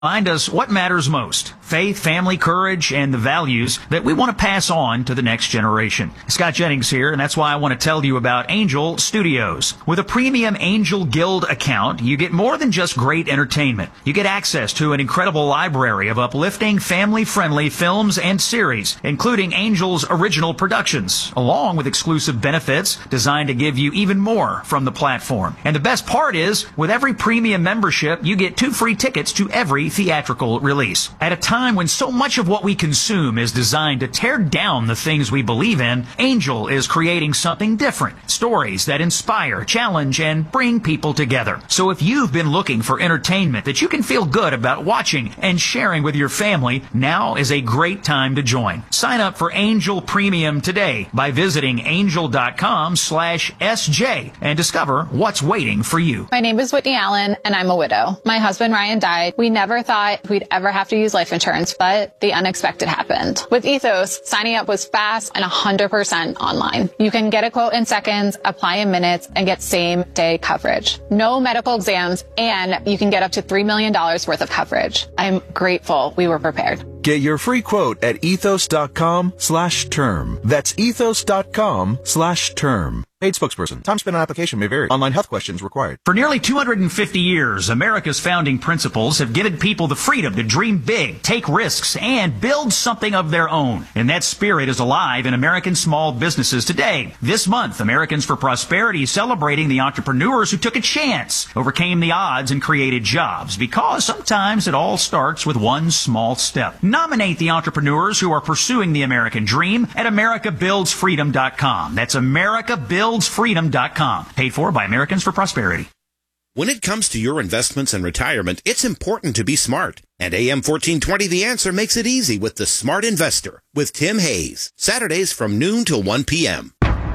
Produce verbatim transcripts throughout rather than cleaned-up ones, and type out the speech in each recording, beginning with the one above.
Remind us what matters most: faith, family, courage, and the values that we want to pass on to the next generation. Scott Jennings here, and that's why I want to tell you about Angel Studios. With a premium Angel Guild account, you get more than just great entertainment. You get access to an incredible library of uplifting, family-friendly films and series, including Angel's original productions, along with exclusive benefits designed to give you even more from the platform. And the best part is, with every premium membership, you get two free tickets to every theatrical release. At a time when so much of what we consume is designed to tear down the things we believe in, Angel is creating something different. Stories that inspire, challenge, and bring people together. So if you've been looking for entertainment that you can feel good about watching and sharing with your family, now is a great time to join. Sign up for Angel Premium today by visiting angel.com slash SJ and discover what's waiting for you. My name is Whitney Allen, and I'm a widow. My husband Ryan died. We never thought we'd ever have to use life insurance, but the unexpected happened. With Ethos, signing up was fast and one hundred percent online. You can get a quote in seconds, apply in minutes, and get same-day coverage. No medical exams, and you can get up to three million dollars worth of coverage. I'm grateful we were prepared. Get your free quote at ethos.com slash term. That's ethos.com slash term. Paid spokesperson. Time spent on application may vary. Online health questions required. For nearly two hundred fifty years, America's founding principles have given people the freedom to dream big, take risks, and build something of their own. And that spirit is alive in American small businesses today. This month, Americans for Prosperity is celebrating the entrepreneurs who took a chance, overcame the odds, and created jobs. Because sometimes it all starts with one small step. Nominate the entrepreneurs who are pursuing the American dream at america builds freedom dot com. That's america builds freedom dot com. Paid for by Americans for Prosperity. When it comes to your investments and retirement, it's important to be smart. And A M fourteen twenty The Answer makes it easy with the Smart Investor with Tim Hayes. Saturdays from noon till one p.m.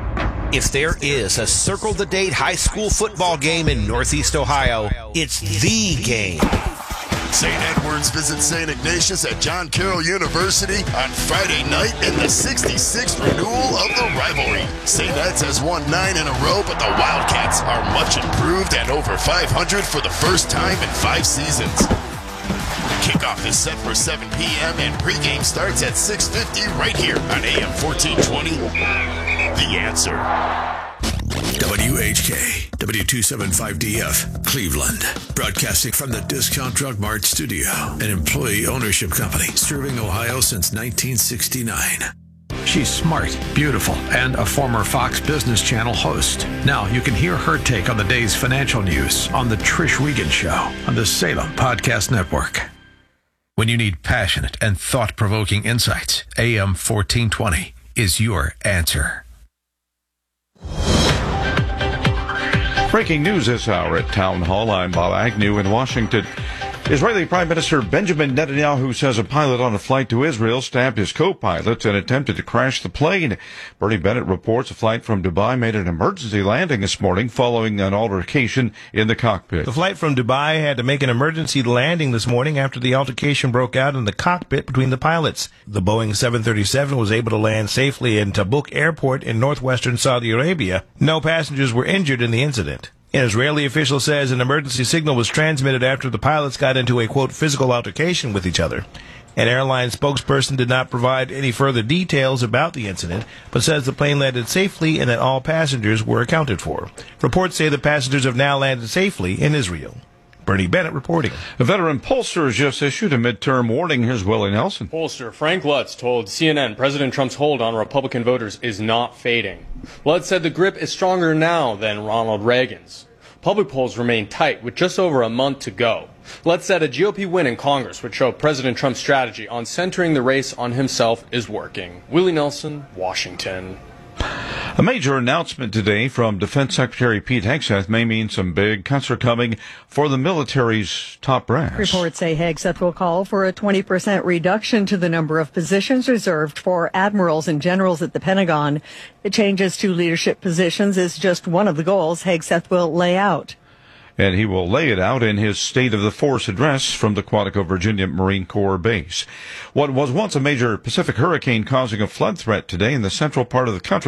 If there is a Circle the Date high school football game in Northeast Ohio, it's the game. Saint Edward's visits Saint Ignatius at John Carroll University on Friday night in the sixty-sixth renewal of the rivalry. Saint Ed's has won nine in a row, but the Wildcats are much improved and over five hundred for the first time in five seasons. Kickoff is set for seven p.m. and pregame starts at six fifty right here on A M fourteen twenty. The Answer. W H K, W two seventy-five D F, Cleveland. Broadcasting from the Discount Drug Mart studio, an employee ownership company serving Ohio since nineteen sixty-nine. She's smart, beautiful, and a former Fox Business Channel host. Now you can hear her take on the day's financial news on The Trish Wiegand Show on the Salem Podcast Network. When you need passionate and thought-provoking insights, A M fourteen twenty is your answer. Breaking news this hour at Town Hall. I'm Bob Agnew in Washington. Israeli Prime Minister Benjamin Netanyahu says a pilot on a flight to Israel stabbed his co-pilots and attempted to crash the plane. Bernie Bennett reports a flight from Dubai made an emergency landing this morning following an altercation in the cockpit. The flight from Dubai had to make an emergency landing this morning after the altercation broke out in the cockpit between the pilots. The Boeing seven thirty-seven was able to land safely in Tabuk Airport in northwestern Saudi Arabia. No passengers were injured in the incident. An Israeli official says an emergency signal was transmitted after the pilots got into a, quote, physical altercation with each other. An airline spokesperson did not provide any further details about the incident, but says the plane landed safely and that all passengers were accounted for. Reports say the passengers have now landed safely in Israel. Bernie Bennett reporting. A veteran pollster has just issued a midterm warning. Here's Willie Nelson. Pollster Frank Lutz told C N N President Trump's hold on Republican voters is not fading. Lutz said the grip is stronger now than Ronald Reagan's. Public polls remain tight with just over a month to go. Lutz said a G O P win in Congress would show President Trump's strategy on centering the race on himself is working. Willie Nelson, Washington. A major announcement today from Defense Secretary Pete Hegseth may mean some big cuts are coming for the military's top brass. Reports say Hegseth will call for a twenty percent reduction to the number of positions reserved for admirals and generals at the Pentagon. The changes to leadership positions is just one of the goals Hegseth will lay out. And he will lay it out in his State of the Force address from the Quantico, Virginia Marine Corps base. What was once a major Pacific hurricane causing a flood threat today in the central part of the country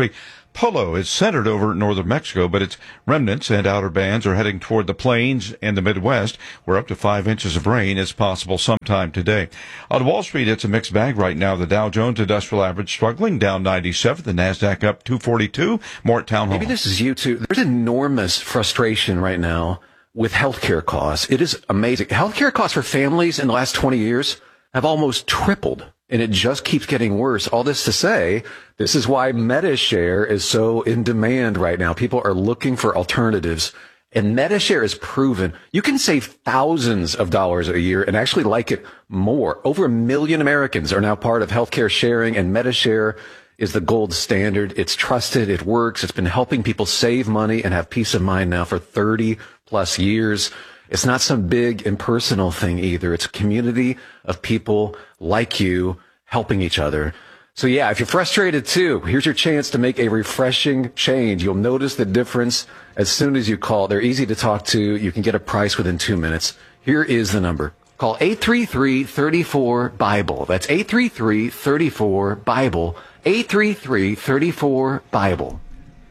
Polo is centered over northern Mexico, but its remnants and outer bands are heading toward the plains and the Midwest, where up to five inches of rain is possible sometime today. On Wall Street, it's a mixed bag right now. The Dow Jones Industrial Average struggling, down ninety-seven. The NASDAQ up two forty-two. More at Town Hall. Maybe this is you too. There's enormous frustration right now with healthcare costs. It is amazing. Healthcare costs for families in the last twenty years have almost tripled, and it just keeps getting worse. All this to say, this is why MediShare is so in demand right now. People are looking for alternatives, and MediShare is proven you can save thousands of dollars a year and actually like it more. Over a million Americans are now part of healthcare sharing, and MediShare is the gold standard. It's trusted. It works. It's been helping people save money and have peace of mind now for thirty plus years. It's not some big impersonal thing either. It's a community of people like you helping each other. So yeah, if you're frustrated too, here's your chance to make a refreshing change. You'll notice the difference as soon as you call. They're easy to talk to. You can get a price within two minutes. Here is the number. Call eight three three, three four, BIBLE. That's eight three three, three four, BIBLE. eight three three, three four, BIBLE.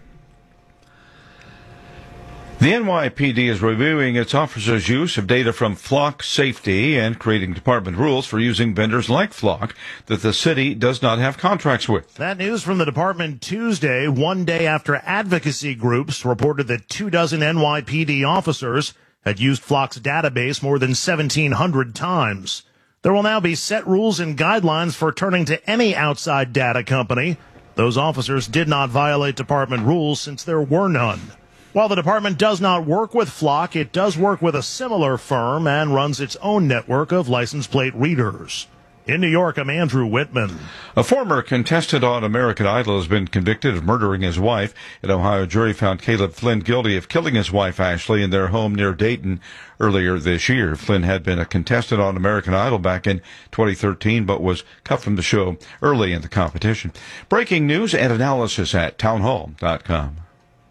The N Y P D is reviewing its officers' use of data from Flock Safety and creating department rules for using vendors like Flock that the city does not have contracts with. That news from the department Tuesday, one day after advocacy groups reported that two dozen N Y P D officers had used Flock's database more than seventeen hundred times. There will now be set rules and guidelines for turning to any outside data company. Those officers did not violate department rules since there were none. While the department does not work with Flock, it does work with a similar firm and runs its own network of license plate readers. In New York, I'm Andrew Whitman. A former contestant on American Idol has been convicted of murdering his wife. An Ohio jury found Caleb Flynn guilty of killing his wife, Ashley, in their home near Dayton earlier this year. Flynn had been a contestant on American Idol back in twenty thirteen, but was cut from the show early in the competition. Breaking news and analysis at townhall dot com.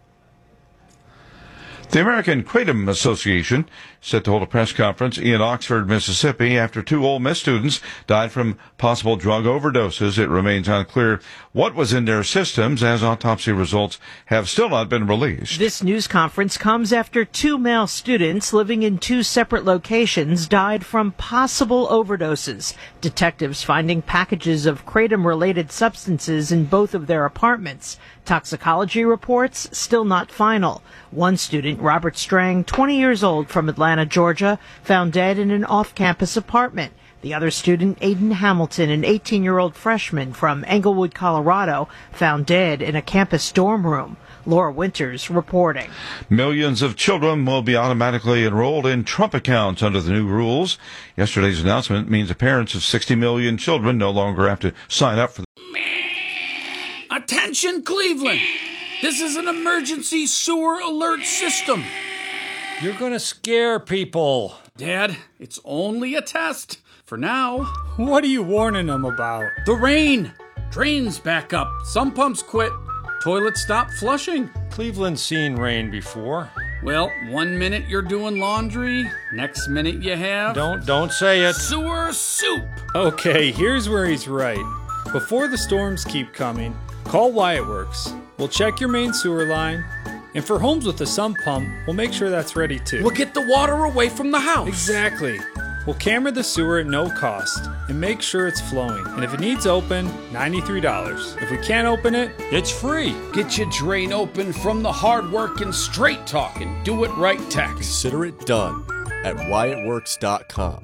The American Kratom Association set to hold a press conference in Oxford, Mississippi, after two Ole Miss students died from possible drug overdoses. It remains unclear what was in their systems, as autopsy results have still not been released. This news conference comes after two male students living in two separate locations died from possible overdoses. Detectives finding packages of kratom-related substances in both of their apartments. Toxicology reports still not final. One student, Robert Strang, twenty years old, from Atlanta, Georgia, found dead in an off-campus apartment. The other student, Aiden Hamilton, an eighteen-year-old freshman from Englewood, Colorado, found dead in a campus dorm room. Laura Winters reporting. Millions of children will be automatically enrolled in Trump accounts under the new rules. Yesterday's announcement means the parents of sixty million children no longer have to sign up for the... Attention, Cleveland! This is an emergency sewer alert system. You're gonna scare people. Dad, it's only a test. For now. What are you warning them about? The rain. Drains back up. Some pumps quit. Toilets stop flushing. Cleveland's seen rain before. Well, one minute you're doing laundry, next minute you have... Don't, don't say it. Sewer soup. Okay, here's where he's right. Before the storms keep coming, call Wyatt Works. We'll check your main sewer line. And for homes with a sump pump, we'll make sure that's ready too. We'll get the water away from the house. Exactly. We'll camera the sewer at no cost and make sure it's flowing. And if it needs open, ninety-three dollars. If we can't open it, it's free. Get your drain open from the hard-working, straight-talking, do-it-right tax. Consider it done at Wyatt Works dot com.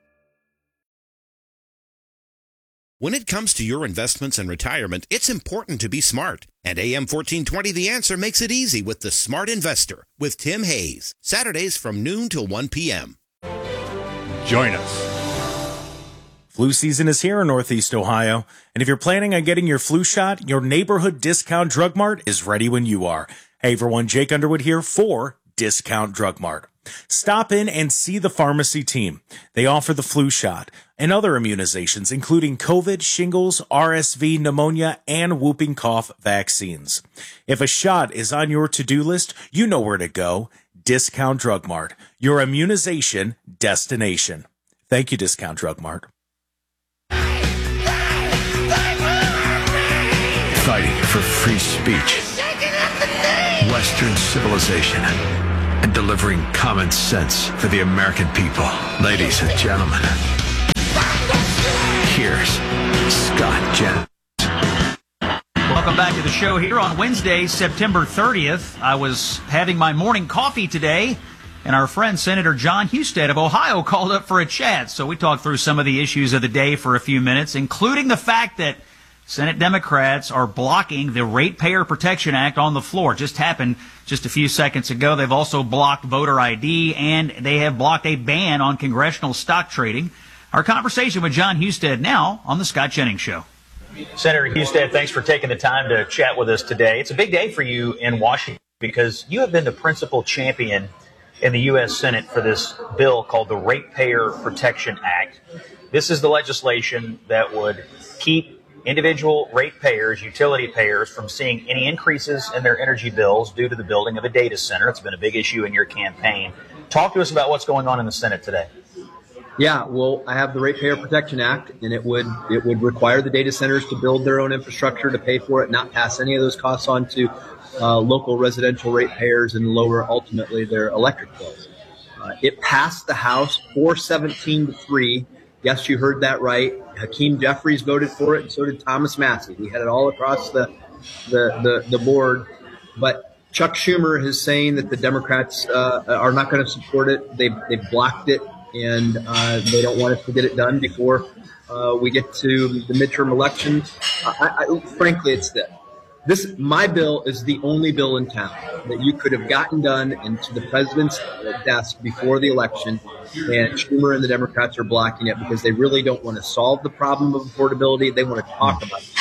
When it comes to your investments and retirement, it's important to be smart. And A M fourteen twenty The Answer makes it easy with the Smart Investor with Tim Hayes. Saturdays from noon till one p.m. Join us. Flu season is here in Northeast Ohio, and if you're planning on getting your flu shot, your neighborhood Discount Drug Mart is ready when you are. Hey everyone, Jake Underwood here for Discount Drug Mart. Stop in and see the pharmacy team. They offer the flu shot and other immunizations, including COVID, shingles, R S V, pneumonia, and whooping cough vaccines. If a shot is on your to-do list, you know where to go. Discount Drug Mart, your immunization destination. Thank you, Discount Drug Mart. Fighting for free speech. Western civilization and delivering common sense for the American people. Ladies and gentlemen, here's Scott Jennings. Welcome back to the show here on Wednesday, September thirtieth. I was having my morning coffee today, and our friend Senator John Husted of Ohio called up for a chat. So we talked through some of the issues of the day for a few minutes, including the fact that Senate Democrats are blocking the Ratepayer Protection Act on the floor. It just happened just a few seconds ago. They've also blocked voter I D, and they have blocked a ban on congressional stock trading. Our conversation with John Husted now on the Scott Jennings Show. Senator Husted, thanks for taking the time to chat with us today. It's a big day for you in Washington because you have been the principal champion in the U S Senate for this bill called the Ratepayer Protection Act. This is the legislation that would keep individual ratepayers, utility payers, from seeing any increases in their energy bills due to the building of a data center. It's been a big issue in your campaign. Talk to us about what's going on in the Senate today. Yeah, well, I have the Ratepayer Protection Act, and it would it would require the data centers to build their own infrastructure to pay for it, not pass any of those costs on to uh, local residential ratepayers and lower ultimately their electric bills. Uh, it passed the House four seventeen to three. Yes, you heard that right. Hakeem Jeffries voted for it, and so did Thomas Massie. We had it all across the the the, the board, but Chuck Schumer is saying that the Democrats uh, are not going to support it. They've they've blocked it. And uh, they don't want us to get it done before uh, we get to the midterm elections. I, I, frankly, it's this. This my bill is the only bill in town that you could have gotten done into the president's desk before the election, and Schumer and the Democrats are blocking it because they really don't want to solve the problem of affordability. They want to talk about it.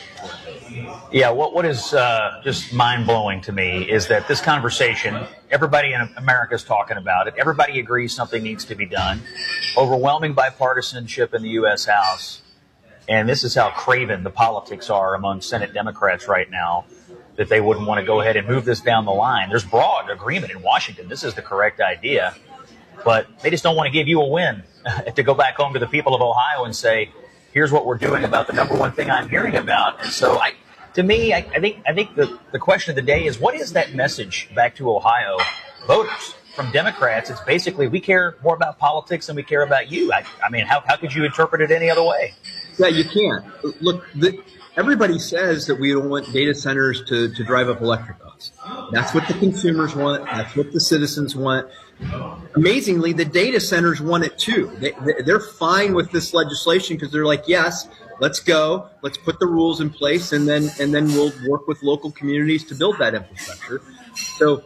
Yeah, what what is uh, just mind-blowing to me is that this conversation, everybody in America is talking about it. Everybody agrees something needs to be done. Overwhelming bipartisanship in the U S House. And this is how craven the politics are among Senate Democrats right now, that they wouldn't want to go ahead and move this down the line. There's broad agreement in Washington. This is the correct idea. But they just don't want to give you a win to go back home to the people of Ohio and say, here's what we're doing about the number one thing I'm hearing about. And so I... To me, I, I think I think the, the question of the day is, what is that message back to Ohio voters from Democrats? It's basically, we care more about politics than we care about you. I, I mean, how, how could you interpret it any other way? Yeah, you can't. Look, the, everybody says that we don't want data centers to, to drive up electric costs. That's what the consumers want. That's what the citizens want. Amazingly, the data centers want it too. They, they're fine with this legislation because they're like, yes, let's go. Let's put the rules in place, and then and then we'll work with local communities to build that infrastructure. So,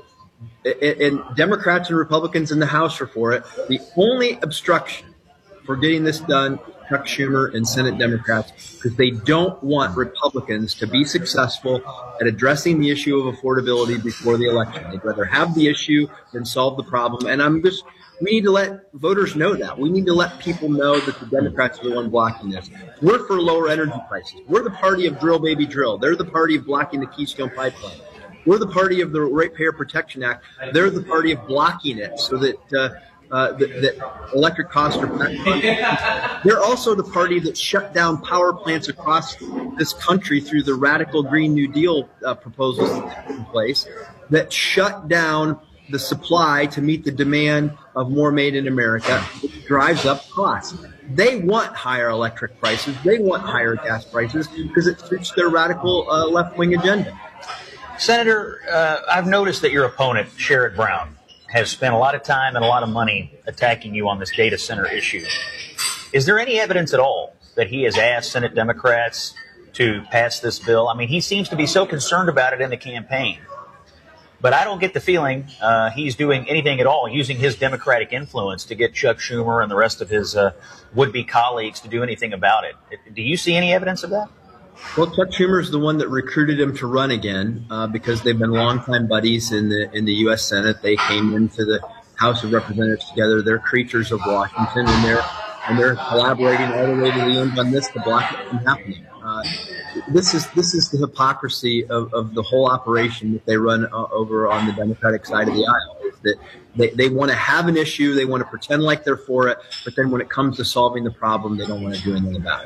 and Democrats and Republicans in the House are for it. The only obstruction for getting this done, Chuck Schumer and Senate Democrats, because they don't want Republicans to be successful at addressing the issue of affordability before the election. They'd rather have the issue than solve the problem. And I'm just, we need to let voters know that. We need to let people know that the Democrats are the one blocking this. We're for lower energy prices. We're the party of drill, baby, drill. They're the party of blocking the Keystone Pipeline. We're the party of the Ratepayer Protection Act. They're the party of blocking it so that uh, uh, that, that electric costs are back. They're also the party that shut down power plants across this country through the radical Green New Deal uh, proposals that took in place, that shut down the supply to meet the demand of more made in America, which drives up costs. They want higher electric prices. They want higher gas prices because it suits their radical uh, left-wing agenda. Senator, uh, I've noticed that your opponent, Sherrod Brown, has spent a lot of time and a lot of money attacking you on this data center issue. Is there any evidence at all that he has asked Senate Democrats to pass this bill? I mean, he seems to be so concerned about it in the campaign. But I don't get the feeling uh, he's doing anything at all, using his Democratic influence to get Chuck Schumer and the rest of his uh, would-be colleagues to do anything about it. Do you see any evidence of that? Well, Chuck Schumer is the one that recruited him to run again uh, because they've been longtime buddies in the in the U S Senate. They came into the House of Representatives together. They're creatures of Washington, and they're and they're collaborating all the way to the end on this to block it from happening. Uh, this is this is the hypocrisy of, of the whole operation that they run uh, over on the Democratic side of the aisle. That they, they want to have an issue, they want to pretend like they're for it, but then when it comes to solving the problem, they don't want to do anything about it.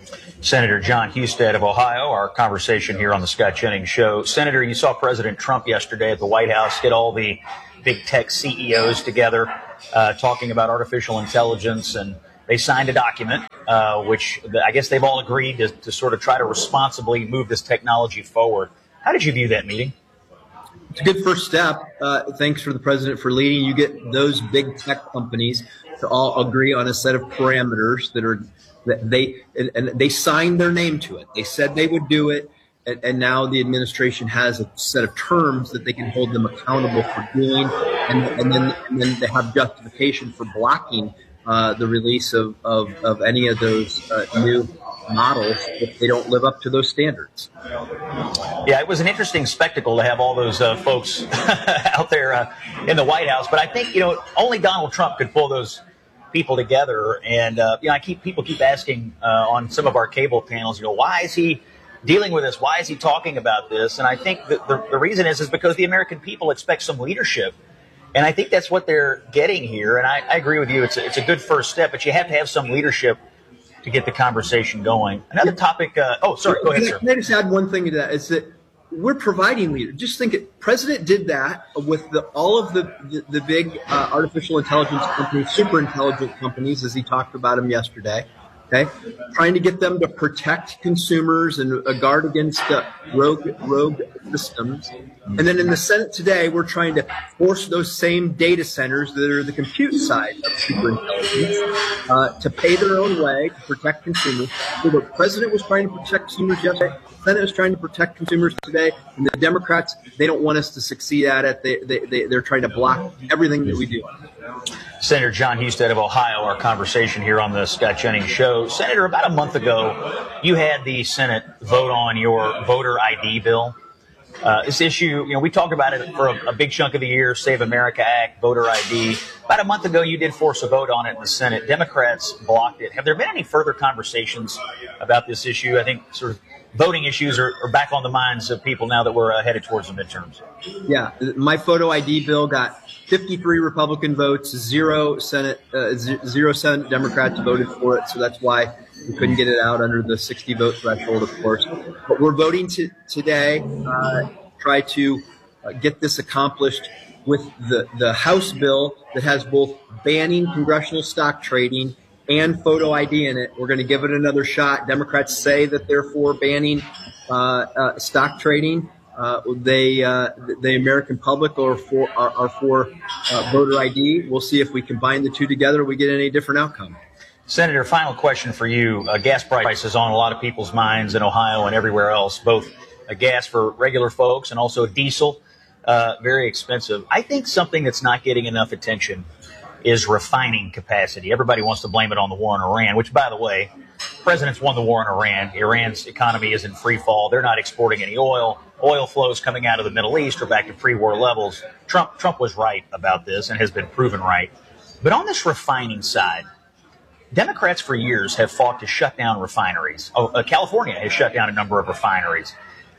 Senator John Husted of Ohio, our conversation here on the Scott Jennings Show. Senator, you saw President Trump yesterday at the White House get all the big tech C E Os together uh, talking about artificial intelligence, and they signed a document, uh, which I guess they've all agreed to, to sort of try to responsibly move this technology forward. How did you view that meeting? It's a good first step. Uh, thanks for the president for leading. You get those big tech companies to all agree on a set of parameters that are that they and, and they signed their name to it. They said they would do it, and, and now the administration has a set of terms that they can hold them accountable for doing, and, and then and then they have justification for blocking uh, the release of, of, of any of those uh, new models if they don't live up to those standards. Yeah, it was an interesting spectacle to have all those uh, folks out there uh, in the White House. But I think, you know, only Donald Trump could pull those people together. And, uh, you know, I keep people keep asking uh, on some of our cable panels, you know, why is he dealing with this? Why is he talking about this? And I think that the, the reason is, is because the American people expect some leadership. And I think that's what they're getting here. And I, I agree with you. It's a, it's a good first step, but you have to have some leadership to get the conversation going. Another topic. Uh, oh, sorry. Go ahead, can I, sir. Can I just add one thing to that? Is that we're providing leaders. Just think it. President did that with the, all of the the, the big uh, artificial intelligence companies, super intelligent companies, as he talked about them yesterday. Okay, trying to get them to protect consumers and uh, guard against uh, rogue rogue systems. And then in the Senate today, we're trying to force those same data centers that are the compute side of superintelligence uh, to pay their own way to protect consumers. So the president was trying to protect consumers yesterday. The Senate is trying to protect consumers today. And the Democrats, they don't want us to succeed at it. They, they, they, they're trying to block everything that we do. Senator John Husted of Ohio, our conversation here on the Scott Jennings Show. Senator, about a month ago, you had the Senate vote on your voter I D bill. Uh, this issue, you know, we talked about it for a, a big chunk of the year, Save America Act, voter I D. About a month ago, you did force a vote on it in the Senate. Democrats blocked it. Have there been any further conversations about this issue? I think sort of voting issues are, are back on the minds of people now that we're uh, headed towards the midterms. Yeah, my photo I D bill got fifty-three Republican votes, zero Senate, uh, z- zero Senate Democrats voted for it. So that's why we couldn't get it out under the sixty vote threshold, of course. But we're voting to, today, uh, try to uh, get this accomplished with the, the House bill that has both banning congressional stock trading and photo I D in it. We're going to give it another shot. Democrats say that they're for banning uh, uh, stock trading. Uh, they, uh, the American public are for are, are for uh, voter I D. We'll see if we combine the two together, we get any different outcome. Senator, final question for you. Uh, gas prices on a lot of people's minds in Ohio and everywhere else, both uh, gas for regular folks and also diesel, uh, very expensive. I think something that's not getting enough attention is refining capacity. Everybody wants to blame it on the war in Iran, which, by the way, presidents won the war in Iran. Iran's economy is in free fall. They're not exporting any oil. Oil flows coming out of the Middle East are back to pre-war levels. Trump, Trump was right about this and has been proven right. But on this refining side, Democrats for years have fought to shut down refineries. Oh, uh, California has shut down a number of refineries.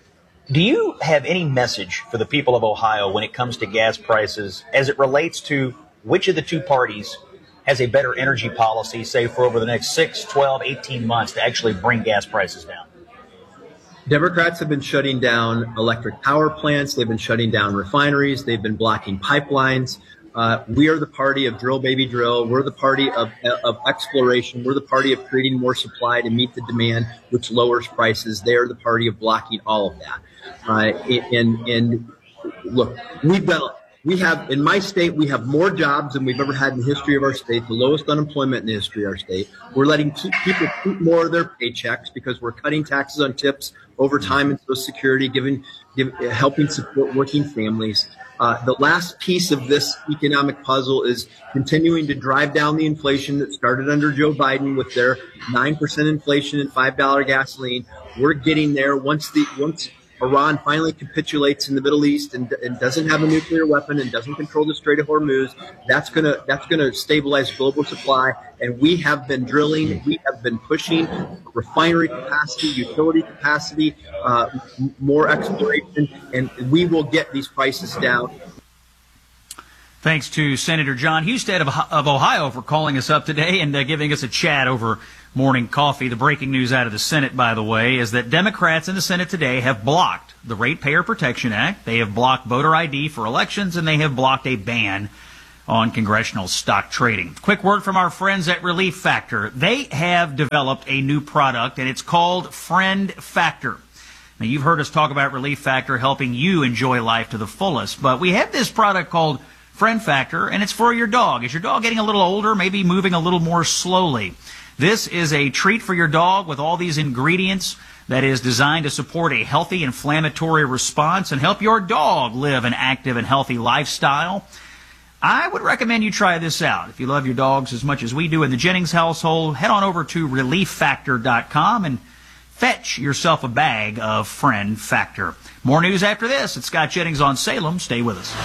Do you have any message for the people of Ohio when it comes to gas prices as it relates to which of the two parties has a better energy policy, say, for over the next six, twelve, eighteen months to actually bring gas prices down? Democrats have been shutting down electric power plants. They've been shutting down refineries. They've been blocking pipelines. Uh, we are the party of drill, baby, drill. We're the party of, of exploration. We're the party of creating more supply to meet the demand, which lowers prices. They are the party of blocking all of that. Uh, and, and look, we've done, we have, in my state, we have more jobs than we've ever had in the history of our state, the lowest unemployment in the history of our state. We're letting keep, people keep more of their paychecks because we're cutting taxes on tips, overtime, and Social Security, giving, give, helping support working families. Uh, the last piece of this economic puzzle is continuing to drive down the inflation that started under Joe Biden with their nine percent inflation and five dollars gasoline. We're getting there once the once Iran finally capitulates in the Middle East and, and doesn't have a nuclear weapon and doesn't control the Strait of Hormuz. That's gonna that's gonna stabilize global supply. And we have been drilling, we have been pushing refinery capacity, utility capacity, uh, m- more exploration, and we will get these prices down. Thanks to Senator John Husted of, of Ohio for calling us up today and uh, giving us a chat over morning coffee. The breaking news out of the Senate, by the way, is that Democrats in the Senate today have blocked the Ratepayer Protection Act. They have blocked voter I D for elections, and they have blocked a ban on congressional stock trading. Quick word from our friends at Relief Factor. They have developed a new product, and it's called Friend Factor. Now, you've heard us talk about Relief Factor helping you enjoy life to the fullest, but we have this product called Friend Factor, and it's for your dog. Is your dog getting a little older, maybe moving a little more slowly? This is a treat for your dog with all these ingredients that is designed to support a healthy inflammatory response and help your dog live an active and healthy lifestyle. I would recommend you try this out. If you love your dogs as much as we do in the Jennings household, head on over to relief factor dot com and fetch yourself a bag of Friend Factor. More news after this. It's Scott Jennings on Salem. Stay with us.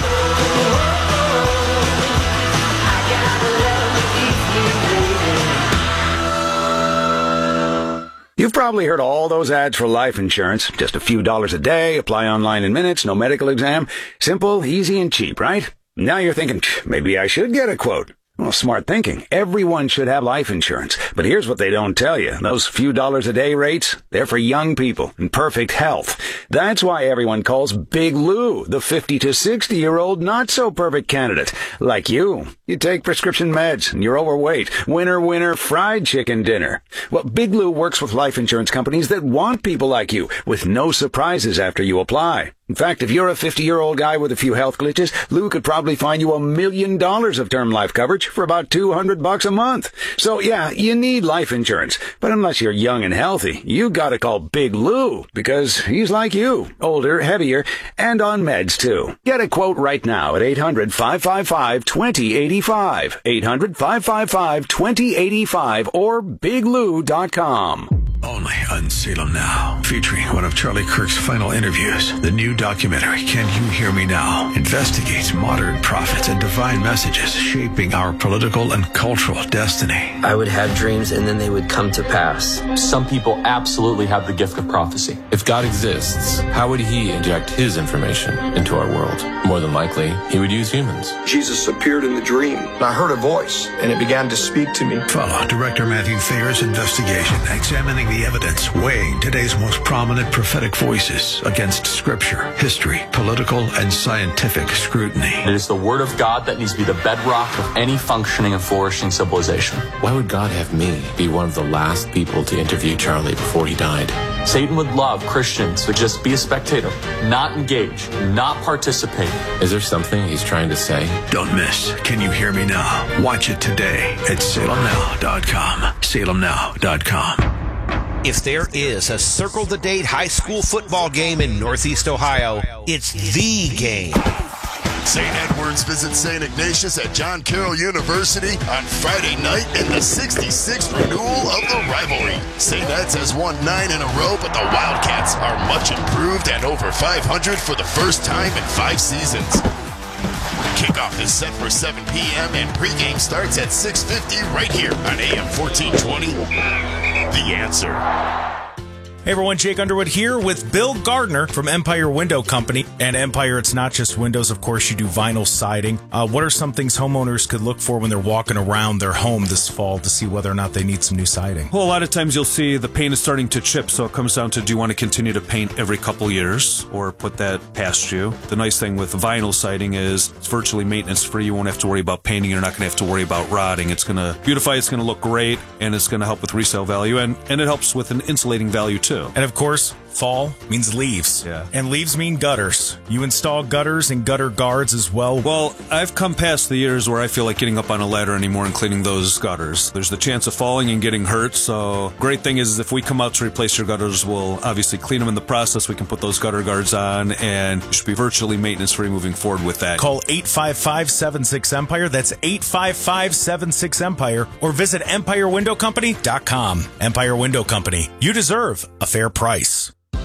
You've probably heard all those ads for life insurance. Just a few dollars a day, apply online in minutes, no medical exam. Simple, easy, and cheap, right? Now you're thinking, maybe I should get a quote. Well, smart thinking. Everyone should have life insurance. But here's what they don't tell you. Those few dollars a day rates, they're for young people in perfect health. That's why everyone calls Big Lou the fifty to sixty year old not so perfect candidate. Like you. You take prescription meds and you're overweight. Winner, winner, fried chicken dinner. Well, Big Lou works with life insurance companies that want people like you with no surprises after you apply. In fact, if you're a fifty-year-old guy with a few health glitches, Lou could probably find you a million dollars of term life coverage for about two hundred bucks a month. So yeah, you need life insurance. But unless you're young and healthy, you gotta call Big Lou because he's like you, older, heavier, and on meds too. Get a quote right now at eight hundred, five five five, two zero eight five, eight hundred, five five five, two zero eight five, or big lou dot com. Only on Salem Now, featuring one of Charlie Kirk's final interviews. The new documentary, Can You Hear Me Now?, investigates modern prophets and divine messages shaping our political and cultural destiny. I would have dreams and then they would come to pass. Some people absolutely have the gift of prophecy. If God exists, how would he inject his information into our world? More than likely, he would use humans. Jesus appeared in the dream. I heard a voice, and it began to speak to me. Follow Director Matthew Thayer's investigation, examining the evidence, weighing today's most prominent prophetic voices against scripture, history, political, and scientific scrutiny. It is the word of God that needs to be the bedrock of any functioning and flourishing civilization. Why would God have me be one of the last people to interview Charlie before he died? Satan would love Christians to just be a spectator, not engage, not participate. Is there something he's trying to say? Don't miss Can You Hear Me Now? Watch it today at salem now dot com. salem now dot com. If there is a circle the date high school football game in Northeast Ohio, it's the game. Saint Edward's visits Saint Ignatius at John Carroll University on Friday night in the sixty-sixth renewal of the rivalry. Saint Ed's has won nine in a row, but the Wildcats are much improved and over five hundred for the first time in five seasons. Kickoff is set for seven p.m. and pregame starts at six fifty right here on A M fourteen twenty. The Answer. Hey everyone, Jake Underwood here with Bill Gardner from Empire Window Company. And Empire, it's not just windows, of course, you do vinyl siding. Uh, what are some things homeowners could look for when they're walking around their home this fall to see whether or not they need some new siding? Well, a lot of times you'll see the paint is starting to chip, so it comes down to, do you want to continue to paint every couple years or put that past you? The nice thing with vinyl siding is it's virtually maintenance free. You won't have to worry about painting. You're not going to have to worry about rotting. It's going to beautify, it's going to look great, and it's going to help with resale value, and, and it helps with an insulating value too. And of course, fall means leaves. Yeah. And leaves mean gutters. You install gutters and gutter guards as well. Well, I've come past the years where I feel like getting up on a ladder anymore and cleaning those gutters. There's the chance of falling and getting hurt, so great thing is if we come out to replace your gutters, we'll obviously clean them in the process. We can put those gutter guards on, and you should be virtually maintenance-free moving forward with that. Call eight five five, seven six, Empire. That's eight five five, seven six, Empire. Or visit empire window company dot com. Empire Window Company. You deserve a fair price.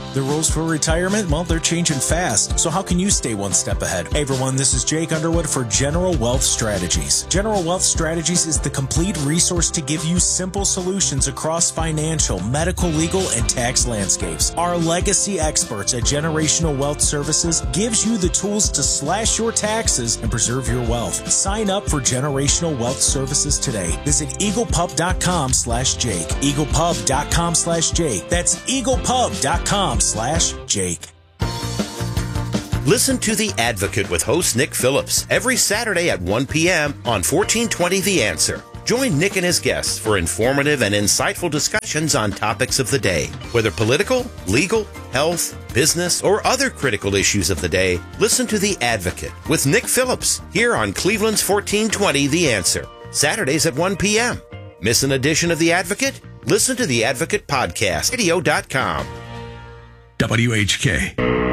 The rules for retirement, well, they're changing fast. So how can you stay one step ahead? Hey everyone, this is Jake Underwood for General Wealth Strategies. General Wealth Strategies is the complete resource to give you simple solutions across financial, medical, legal, and tax landscapes. Our legacy experts at Generational Wealth Services gives you the tools to slash your taxes and preserve your wealth. Sign up for Generational Wealth Services today. Visit eaglepub.com slash Jake. eaglepub.com slash Jake. That's eaglepub.com slash Jake. Listen to The Advocate with host Nick Phillips every Saturday at one p.m. on fourteen twenty The Answer. Join Nick and his guests for informative and insightful discussions on topics of the day. Whether political, legal, health, business, or other critical issues of the day, listen to The Advocate with Nick Phillips here on Cleveland's fourteen twenty The Answer. Saturdays at one p.m. Miss an edition of The Advocate? Listen to The Advocate Podcast, radio dot com. W H K.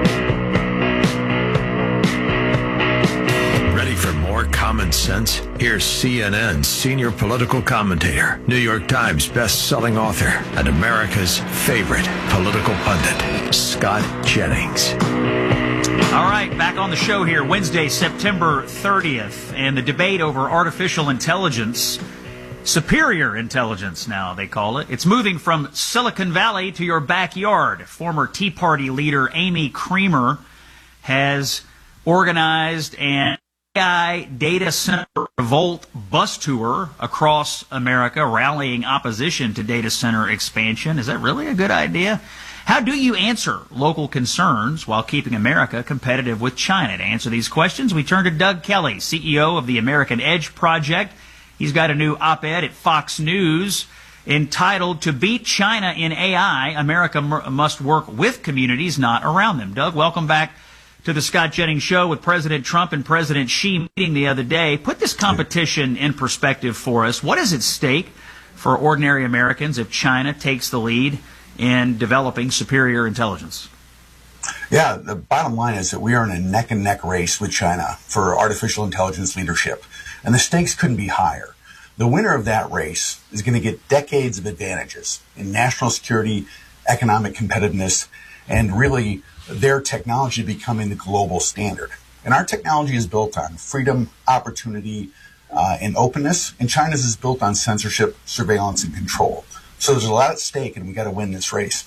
Ready for more common sense? Here's C N N's senior political commentator, New York Times best-selling author, and America's favorite political pundit, Scott Jennings. All right, back on the show here, Wednesday, September thirtieth, and the debate over artificial intelligence, superior intelligence now they call it. It's moving from Silicon Valley to your backyard. Former Tea Party leader Amy Creamer has organized an A I data center revolt bus tour across America, rallying opposition to data center expansion. Is that really a good idea? How do you answer local concerns while keeping America competitive with China? To answer these questions, we turn to Doug Kelly, C E O of the American Edge Project. He's got a new op-ed at Fox News entitled, "To Beat China in A I, America m- must work with communities, not around them." Doug, welcome back to the Scott Jennings Show. With President Trump and President Xi meeting the other day, put this competition in perspective for us. What is at stake for ordinary Americans if China takes the lead in developing superior intelligence? Yeah, the bottom line is that we are in a neck-and-neck race with China for artificial intelligence leadership, and the stakes couldn't be higher. The winner of that race is going to get decades of advantages in national security, economic competitiveness, and really their technology becoming the global standard. And our technology is built on freedom, opportunity, uh, and openness, and China's is built on censorship, surveillance, and control. So there's a lot at stake, and we got to win this race.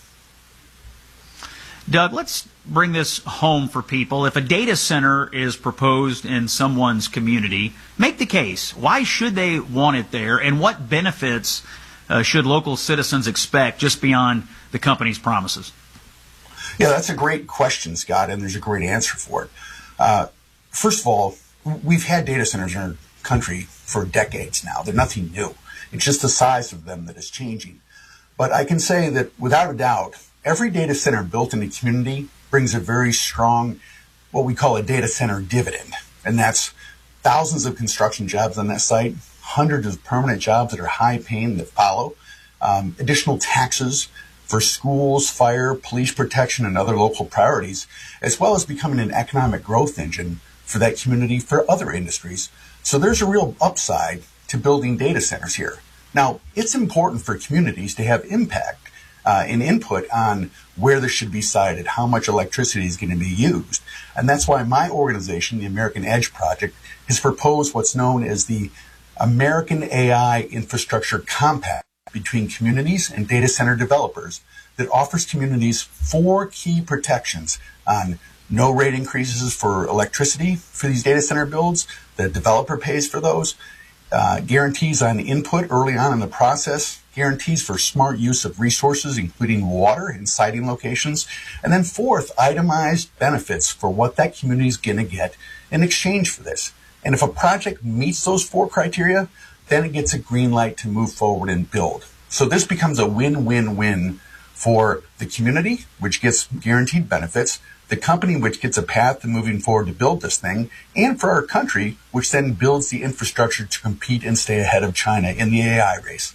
Doug, let's bring this home for people. If a data center is proposed in someone's community, make the case. Why should they want it there, and what benefits uh, should local citizens expect just beyond the company's promises? Yeah, that's a great question, Scott, and there's a great answer for it. Uh, first of all, we've had data centers in our country for decades now. They're nothing new. It's just the size of them that is changing. But I can say that without a doubt, every data center built in a community brings a very strong, what we call a data center dividend. And that's thousands of construction jobs on that site, hundreds of permanent jobs that are high paying that follow, um, additional taxes for schools, fire, police protection, and other local priorities, as well as becoming an economic growth engine for that community for other industries. So there's a real upside to building data centers here. Now, it's important for communities to have impact uh, and input on where this should be sited, how much electricity is going to be used. And that's why my organization, the American Edge Project, has proposed what's known as the American A I Infrastructure Compact between communities and data center developers that offers communities four key protections on no rate increases for electricity for these data center builds. The developer pays for those. Uh, guarantees on input early on in the process, guarantees for smart use of resources, including water in siting locations, and then fourth, itemized benefits for what that community is going to get in exchange for this. And if a project meets those four criteria, then it gets a green light to move forward and build. So this becomes a win-win-win for the community, which gets guaranteed benefits, the company, which gets a path to moving forward to build this thing, and for our country, which then builds the infrastructure to compete and stay ahead of China in the A I race.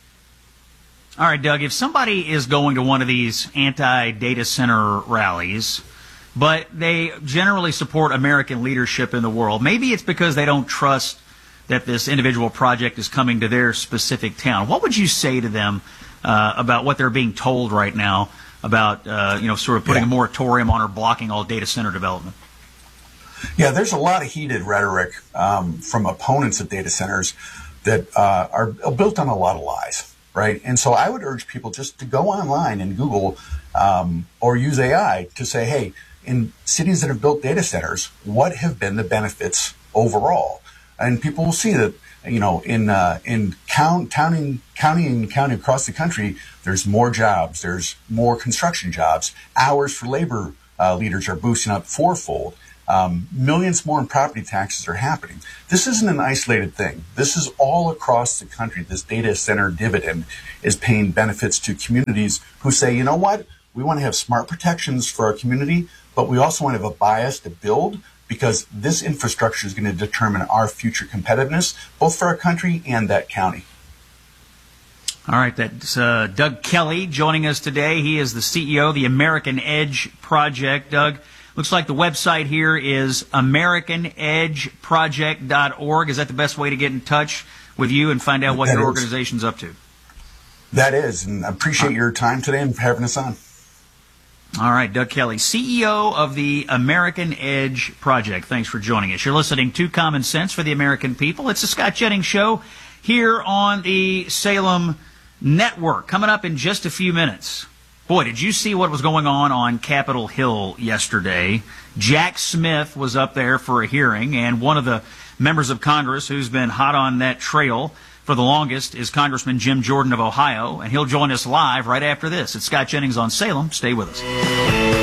All right, Doug, if somebody is going to one of these anti-data center rallies, but they generally support American leadership in the world, maybe it's because they don't trust that this individual project is coming to their specific town. What would you say to them uh, about what they're being told right now about, uh, you know, sort of putting Yeah. a moratorium on or blocking all data center development. Yeah, there's a lot of heated rhetoric um, from opponents of data centers that uh, are built on a lot of lies, right? And so I would urge people just to go online and Google um, or use A I to say, hey, in cities that have built data centers, what have been the benefits overall? And people will see that, you know, in uh, in count, county, county and county across the country, there's more jobs, there's more construction jobs, hours for labor uh, leaders are boosting up fourfold. Um, millions more in property taxes are happening. This isn't an isolated thing. This is all across the country. This data center dividend is paying benefits to communities who say, you know what, we want to have smart protections for our community, but we also want to have a bias to build because this infrastructure is going to determine our future competitiveness, both for our country and that county. All right, that's uh, Doug Kelly joining us today. He is the C E O of the American Edge Project. Doug, looks like the website here is american edge project dot org. Is that the best way to get in touch with you and find out what That your is. organization's up to? That is, and I appreciate your time today and having us on. All right, Doug Kelly, C E O of the American Edge Project. Thanks for joining us. You're listening to Common Sense for the American People. It's the Scott Jennings Show here on the Salem Network. Coming up in just a few minutes. Boy, did you see what was going on on Capitol Hill yesterday? Jack Smith was up there for a hearing, and one of the members of Congress who's been hot on that trail for the longest is Congressman Jim Jordan of Ohio, and he'll join us live right after this. It's Scott Jennings on Salem. Stay with us.